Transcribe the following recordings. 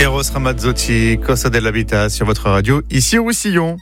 Eros Ramazzotti, Costa dell'Habitat sur votre radio, ici au Roussillon.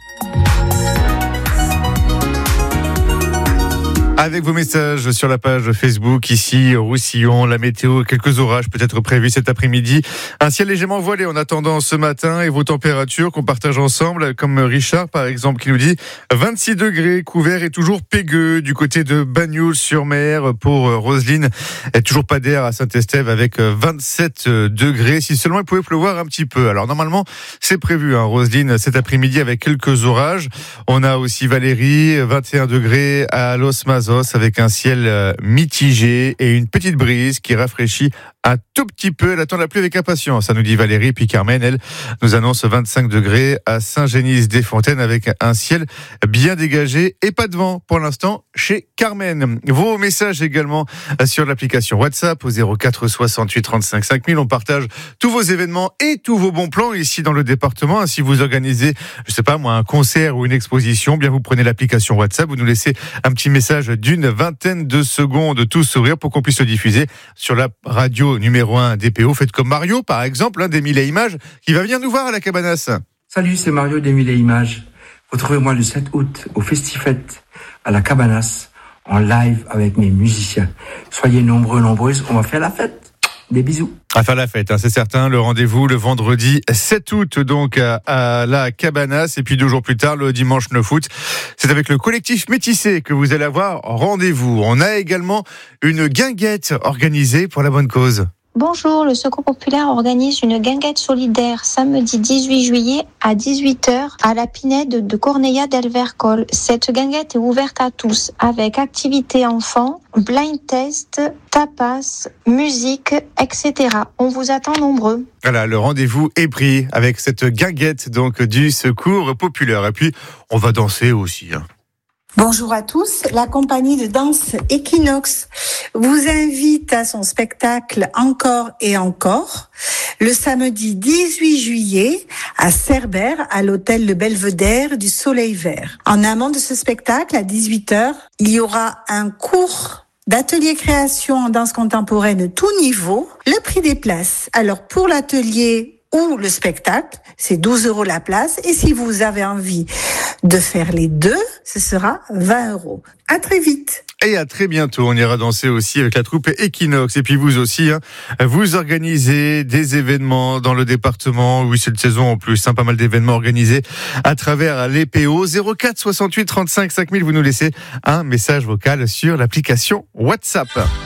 Avec vos messages sur la page Facebook, ici au Roussillon, la météo, quelques orages peut-être prévus cet après-midi. Un ciel légèrement voilé en attendant ce matin et vos températures qu'on partage ensemble, comme Richard par exemple qui nous dit 26 degrés, couvert et toujours pégueux du côté de Bagnoul-sur-Mer. Pour Roselyne, toujours pas d'air à Saint-Estève avec 27 degrés. Si seulement il pouvait pleuvoir un petit peu. Alors normalement, c'est prévu, Roselyne, cet après-midi avec quelques orages. On a aussi Valérie, 21 degrés à Los Mazos, avec un ciel mitigé et une petite brise qui rafraîchit un tout petit peu. Elle attend la pluie avec impatience, ça nous dit Valérie. Puis Carmen, elle, nous annonce 25 degrés à Saint-Génis-des-Fontaines avec un ciel bien dégagé et pas de vent pour l'instant chez Carmen. Vos messages également sur l'application WhatsApp au 04 68 35 5000. On partage tous vos événements et tous vos bons plans ici dans le département. Si vous organisez, je sais pas moi, un concert ou une exposition, bien vous prenez l'application WhatsApp, vous nous laissez un petit message d'une vingtaine de secondes, tout sourire, pour qu'on puisse le diffuser sur la radio numéro 1 DPO. Faites comme Mario, par exemple, des Mille et Images, qui va venir nous voir à la Cabanas. Salut, c'est Mario des Mille et Images. Retrouvez-moi le 7 août au Festifête à la Cabanas, en live avec mes musiciens. Soyez nombreux, nombreuses, on va faire la fête. Des bisous. À faire la fête, c'est certain. Le rendez-vous le vendredi 7 août, donc à la Cabanas. Et puis 2 jours plus tard, le dimanche 9 août, c'est avec le collectif Métissé que vous allez avoir rendez-vous. On a également une guinguette organisée pour la bonne cause. Bonjour, le Secours Populaire organise une guinguette solidaire samedi 18 juillet à 18h à la Pinède de Corneilla del Vercol. Cette guinguette est ouverte à tous avec activités enfants, blind test, tapas, musique, etc. On vous attend nombreux. Voilà, le rendez-vous est pris avec cette guinguette donc du Secours Populaire. Et puis, on va danser aussi. Bonjour à tous, la compagnie de danse Equinox vous invite à son spectacle Encore et Encore le samedi 18 juillet à Cerbère, à l'hôtel Le Belvédère du Soleil Vert. En amont de ce spectacle, à 18h, il y aura un cours d'atelier création en danse contemporaine tout niveau. Le prix des places, alors pour l'atelier ou le spectacle, c'est 12 € la place. Et si vous avez envie de faire les deux, ce sera 20 €. À très vite. Et à très bientôt. On ira danser aussi avec la troupe Equinox. Et puis vous aussi, vous organisez des événements dans le département. Oui, c'est de saison en plus, pas mal d'événements organisés à travers l'EPO. 04 68 35 5000. Vous nous laissez un message vocal sur l'application WhatsApp.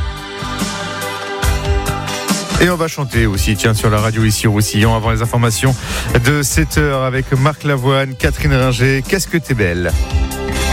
Et on va chanter aussi, sur la radio ici au Roussillon, avant les informations de 7h avec Marc Lavoine, Catherine Ringer. Qu'est-ce que t'es belle.